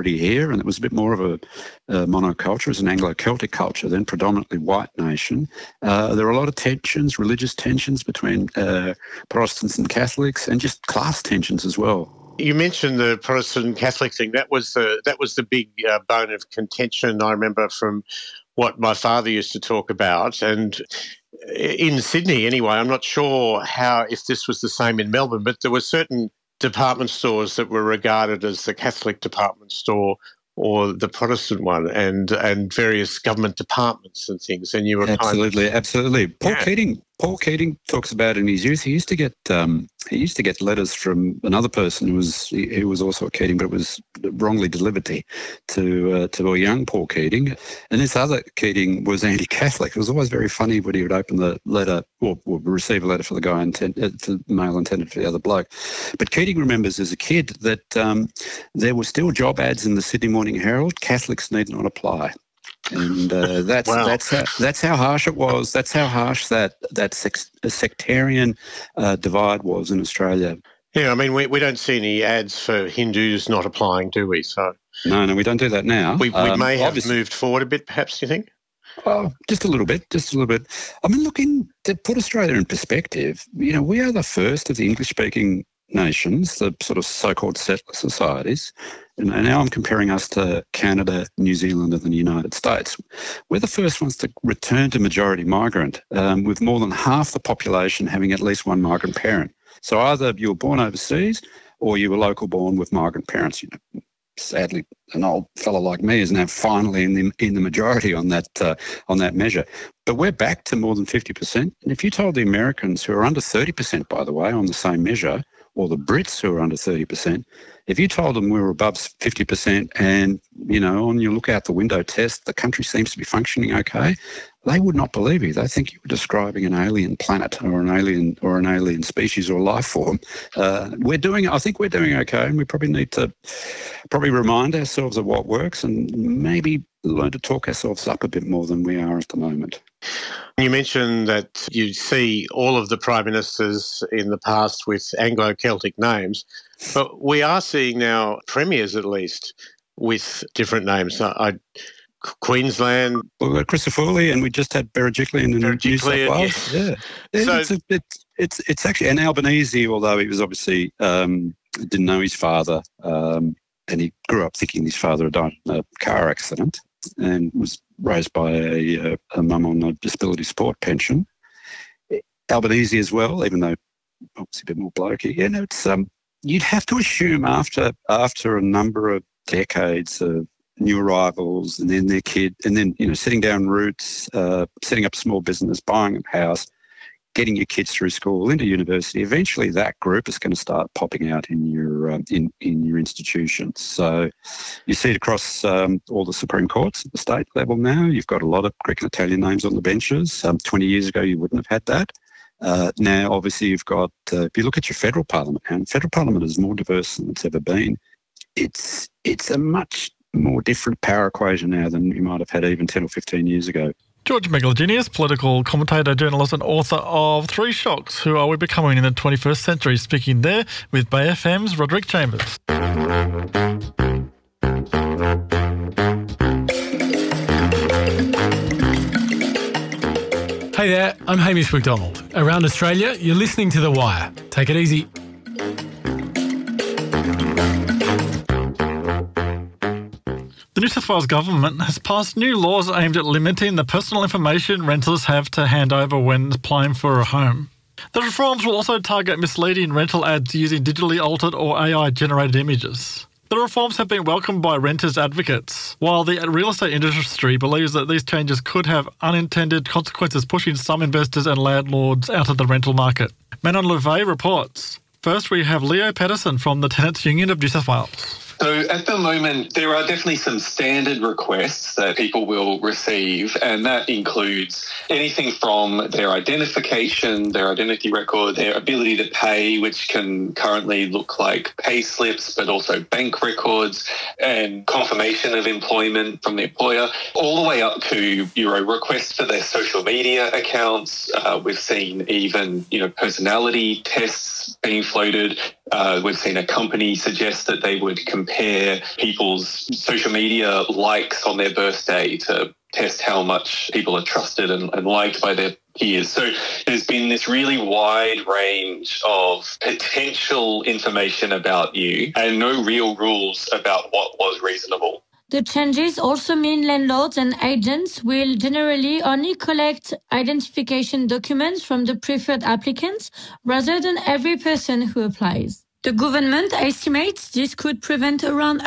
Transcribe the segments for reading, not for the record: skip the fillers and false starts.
majority here, and it was a bit more of a monoculture. It was an Anglo-Celtic culture, then predominantly white nation. There were a lot of tensions, religious tensions between Protestants and Catholics, and just class tensions as well. You mentioned the Protestant Catholic thing. That was the big bone of contention, I remember, from what my father used to talk about. And in Sydney, anyway, I'm not sure if this was the same in Melbourne, but there were certain department stores that were regarded as the Catholic department store or the Protestant one, and various government departments and things. And you were absolutely. Paul Keating talks about in his youth. He used to get letters from another person who was also a Keating, but it was wrongly delivered to a young Paul Keating. And this other Keating was anti-Catholic. It was always very funny when he would open the letter or receive a letter for the guy the male intended for the other bloke. But Keating remembers as a kid that there were still job ads in the Sydney Morning Herald. Catholics need not apply. And that's how harsh it was. That's how harsh that sectarian divide was in Australia. Yeah, I mean, we don't see any ads for Hindus not applying, do we? So no, we don't do that now. We may have moved forward a bit, perhaps, do you think? Oh, just a little bit. I mean, to put Australia in perspective, we are the first of the English-speaking nations, the sort of so-called settler societies, and now I'm comparing us to Canada, New Zealand and the United States. We're the first ones to return to majority migrant, with more than half the population having at least one migrant parent. So either you were born overseas or you were local born with migrant parents. Sadly, an old fellow like me is now finally in the majority on that measure. But we're back to more than 50%. And if you told the Americans, who are under 30%, by the way, on the same measure, or the Brits who are under 30%, if you told them we were above 50% and, on your look out the window test, the country seems to be functioning okay, they would not believe you. They think you were describing an alien planet or an alien species or life form. I think we're doing okay, and we probably need to remind ourselves of what works and maybe learn to talk ourselves up a bit more than we are at the moment. You mentioned that you see all of the Prime Ministers in the past with Anglo-Celtic names, but we are seeing now premiers, at least, with different names. Queensland. We've got Christofouli, and we just had Berejiklian in New South Wales. Yeah. So, it's actually, and Albanese, although he was obviously didn't know his father, and he grew up thinking his father had died in a car accident and was raised by a mum on a disability support pension. Albanese as well, even though obviously a bit more blokey. It's you'd have to assume after a number of decades of new arrivals and then their kid, and then setting down roots, setting up a small business, buying a house, getting your kids through school into university, eventually that group is going to start popping out in your institutions. So you see it across all the Supreme Courts at the state level now. You've got a lot of Greek and Italian names on the benches. 20 years ago you wouldn't have had that. Now, obviously, you've got, if you look at your federal parliament, and federal parliament is more diverse than it's ever been. It's a much more different power equation now than you might have had even 10 or 15 years ago. George Megalogenis, political commentator, journalist and author of Three Shocks, Who Are We Becoming in the 21st Century, speaking there with Bay FM's Roderick Chambers. Hey there, I'm Hamish McDonald. Around Australia, you're listening to The Wire. Take it easy. The New South Wales Government has passed new laws aimed at limiting the personal information renters have to hand over when applying for a home. The reforms will also target misleading rental ads using digitally altered or AI-generated images. The reforms have been welcomed by renters' advocates, while the real estate industry believes that these changes could have unintended consequences, pushing some investors and landlords out of the rental market. Manon Louvet reports. First, we have Leo Pedersen from the Tenants Union of New South Wales. So at the moment, there are definitely some standard requests that people will receive, and that includes anything from their identification, their identity record, their ability to pay, which can currently look like pay slips, but also bank records and confirmation of employment from the employer, all the way up to requests for their social media accounts. We've seen even personality tests being floated. We've seen a company suggest that they would compare compare people's social media likes on their birthday to test how much people are trusted and liked by their peers. So there's been this really wide range of potential information about you and no real rules about what was reasonable. The changes also mean landlords and agents will generally only collect identification documents from the preferred applicants rather than every person who applies. The government estimates this could prevent around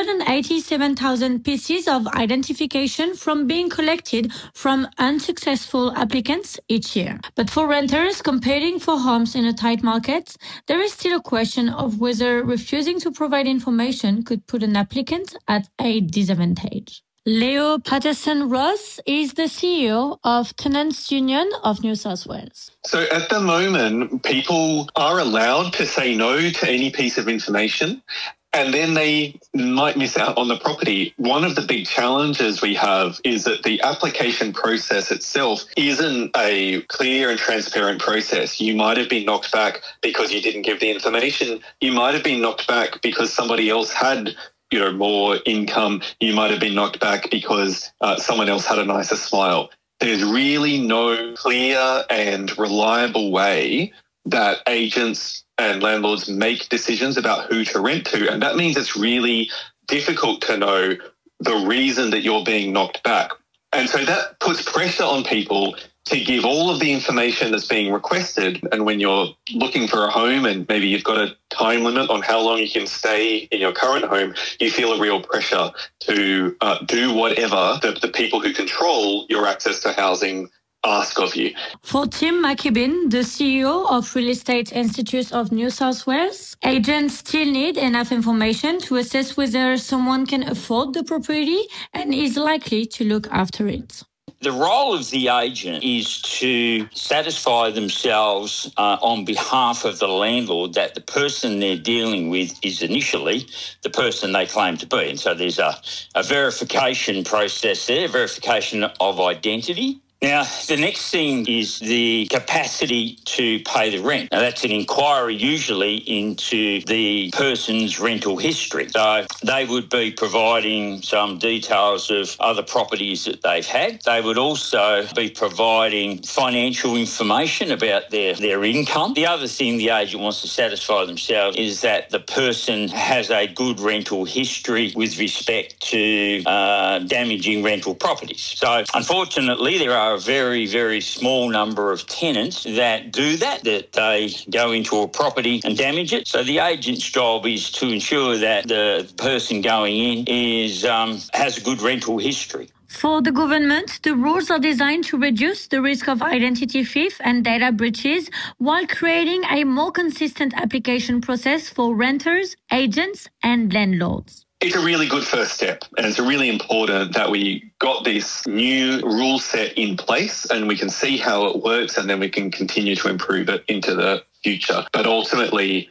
187,000 pieces of identification from being collected from unsuccessful applicants each year. But for renters competing for homes in a tight market, there is still a question of whether refusing to provide information could put an applicant at a disadvantage. Leo Patterson-Ross is the CEO of Tenants Union of New South Wales. So at the moment, people are allowed to say no to any piece of information, and then they might miss out on the property. One of the big challenges we have is that the application process itself isn't a clear and transparent process. You might have been knocked back because you didn't give the information. You might have been knocked back because somebody else had more income. You might have been knocked back because someone else had a nicer smile. There's really no clear and reliable way that agents and landlords make decisions about who to rent to. And that means it's really difficult to know the reason that you're being knocked back. And so that puts pressure on people to give all of the information that's being requested. And when you're looking for a home and maybe you've got a time limit on how long you can stay in your current home, you feel a real pressure to do whatever the people who control your access to housing ask of you. For Tim McKibben, the CEO of Real Estate Institute of New South Wales, agents still need enough information to assess whether someone can afford the property and is likely to look after it. The role of the agent is to satisfy themselves on behalf of the landlord that the person they're dealing with is initially the person they claim to be. And so there's a verification process there, verification of identity. Now, the next thing is the capacity to pay the rent. Now, that's an inquiry usually into the person's rental history. So they would be providing some details of other properties that they've had. They would also be providing financial information about their income. The other thing the agent wants to satisfy themselves is that the person has a good rental history with respect to damaging rental properties. So, unfortunately, there are a very, very small number of tenants that do that they go into a property and damage it. So the agent's job is to ensure that the person going in has a good rental history. For the government, the rules are designed to reduce the risk of identity theft and data breaches while creating a more consistent application process for renters, agents, and landlords. It's a really good first step, and it's really important that we got this new rule set in place and we can see how it works, and then we can continue to improve it into the future. But ultimately,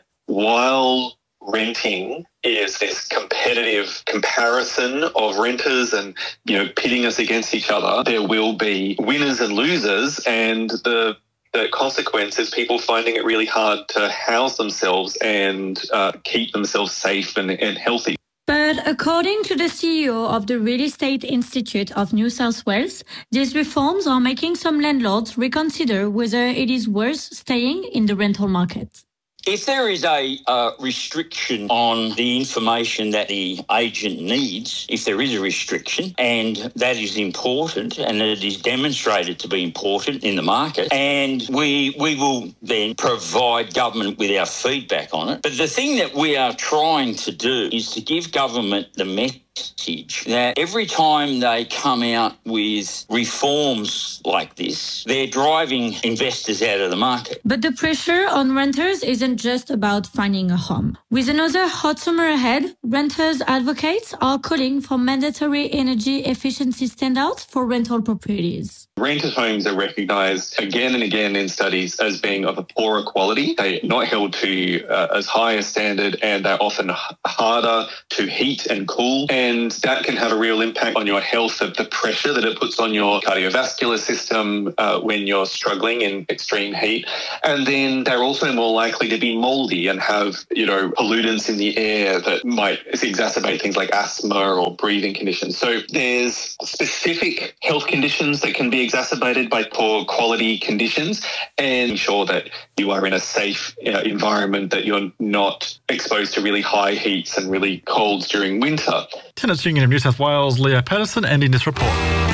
while renting is this competitive comparison of renters and, pitting us against each other, there will be winners and losers, and the consequence is people finding it really hard to house themselves and keep themselves safe and healthy. But according to the CEO of the Real Estate Institute of New South Wales, these reforms are making some landlords reconsider whether it is worth staying in the rental market. If there is a restriction on the information that the agent needs, if there is a restriction, and that is important and it is demonstrated to be important in the market, and we will then provide government with our feedback on it. But the thing that we are trying to do is to give government the message that every time they come out with reforms like this, they're driving investors out of the market. But the pressure on renters isn't just about finding a home. With another hot summer ahead, renters advocates are calling for mandatory energy efficiency standards for rental properties. Rented homes are recognised again and again in studies as being of a poorer quality. They're not held to as high a standard, and they're often harder to heat and cool. And that can have a real impact on your health, of the pressure that it puts on your cardiovascular system when you're struggling in extreme heat. And then they're also more likely to be mouldy and have, pollutants in the air that might exacerbate things like asthma or breathing conditions. So there's specific health conditions that can be exacerbated by poor quality conditions, and ensure that you are in a safe environment, that you're not exposed to really high heats and really colds during winter. Tenants Union of New South Wales, Leo Patterson, ending this report.